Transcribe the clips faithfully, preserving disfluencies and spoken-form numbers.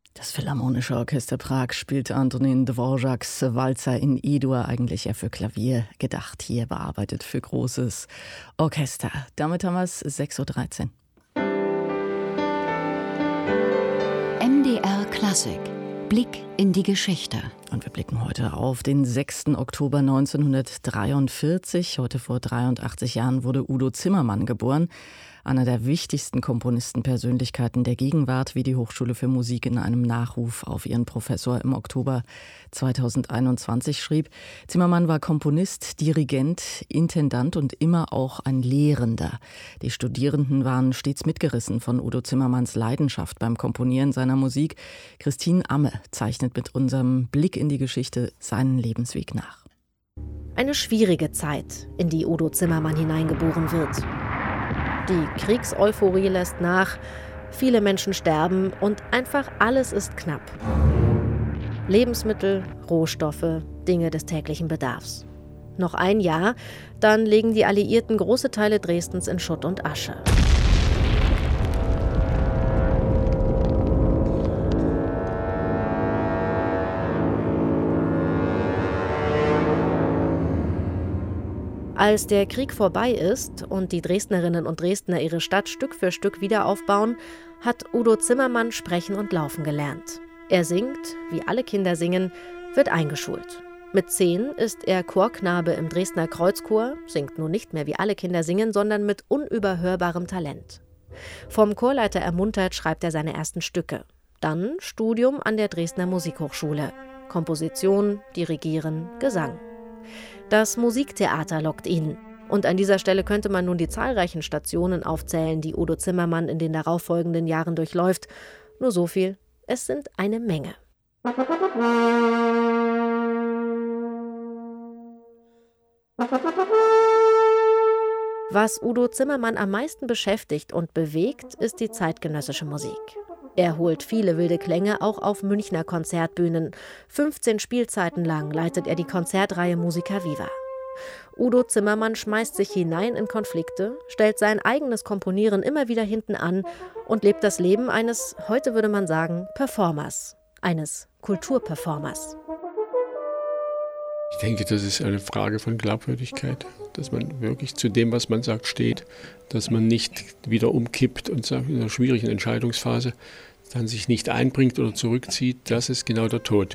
Das Philharmonische Orchester Prag spielt Antonin Dvořáks Walzer in E-Dur, eigentlich ja für Klavier gedacht, hier bearbeitet für großes Orchester. Damit haben wir es sechs Uhr dreizehn. M D R Klassik. Blick in die Geschichte. Und wir blicken heute auf den sechsten Oktober neunzehnhundertdreiundvierzig. Heute vor dreiundachtzig Jahren wurde Udo Zimmermann geboren. Einer der wichtigsten Komponistenpersönlichkeiten der Gegenwart, wie die Hochschule für Musik in einem Nachruf auf ihren Professor im Oktober zweitausendeinundzwanzig schrieb. Zimmermann war Komponist, Dirigent, Intendant und immer auch ein Lehrender. Die Studierenden waren stets mitgerissen von Udo Zimmermanns Leidenschaft beim Komponieren seiner Musik. Christine Amme zeichnet mit unserem Blick in die Geschichte seinen Lebensweg nach. Eine schwierige Zeit, in die Udo Zimmermann hineingeboren wird. Die Kriegseuphorie lässt nach, viele Menschen sterben und einfach alles ist knapp. Lebensmittel, Rohstoffe, Dinge des täglichen Bedarfs. Noch ein Jahr, dann legen die Alliierten große Teile Dresdens in Schutt und Asche. Als der Krieg vorbei ist und die Dresdnerinnen und Dresdner ihre Stadt Stück für Stück wieder aufbauen, hat Udo Zimmermann sprechen und laufen gelernt. Er singt, wie alle Kinder singen, wird eingeschult. Mit zehn ist er Chorknabe im Dresdner Kreuzchor, singt nun nicht mehr wie alle Kinder singen, sondern mit unüberhörbarem Talent. Vom Chorleiter ermuntert, schreibt er seine ersten Stücke. Dann Studium an der Dresdner Musikhochschule. Komposition, Dirigieren, Gesang. Das Musiktheater lockt ihn. Und an dieser Stelle könnte man nun die zahlreichen Stationen aufzählen, die Udo Zimmermann in den darauffolgenden Jahren durchläuft. Nur so viel, es sind eine Menge. Was Udo Zimmermann am meisten beschäftigt und bewegt, ist die zeitgenössische Musik. Er holt viele wilde Klänge auch auf Münchner Konzertbühnen. fünfzehn Spielzeiten lang leitet er die Konzertreihe Musica Viva. Udo Zimmermann schmeißt sich hinein in Konflikte, stellt sein eigenes Komponieren immer wieder hinten an und lebt das Leben eines, heute würde man sagen, Performers, eines Kulturperformers. Ich denke, das ist eine Frage von Glaubwürdigkeit, dass man wirklich zu dem, was man sagt, steht, dass man nicht wieder umkippt und sagt, in einer schwierigen Entscheidungsphase dann sich nicht einbringt oder zurückzieht. Das ist genau der Tod.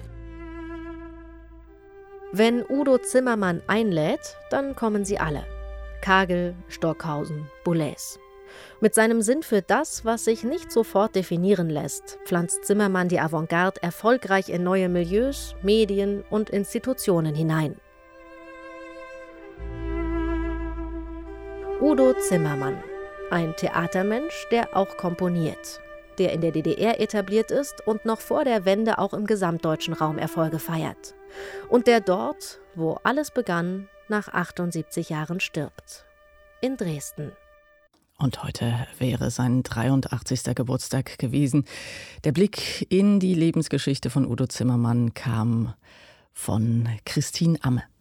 Wenn Udo Zimmermann einlädt, dann kommen sie alle. Kagel, Stockhausen, Boulez. Mit seinem Sinn für das, was sich nicht sofort definieren lässt, pflanzt Zimmermann die Avantgarde erfolgreich in neue Milieus, Medien und Institutionen hinein. Udo Zimmermann, ein Theatermensch, der auch komponiert, der in der D D R etabliert ist und noch vor der Wende auch im gesamtdeutschen Raum Erfolge feiert. Und der dort, wo alles begann, nach achtundsiebzig Jahren stirbt. In Dresden. Und heute wäre sein dreiundachtzigster Geburtstag gewesen. Der Blick in die Lebensgeschichte von Udo Zimmermann kam von Christine Amme.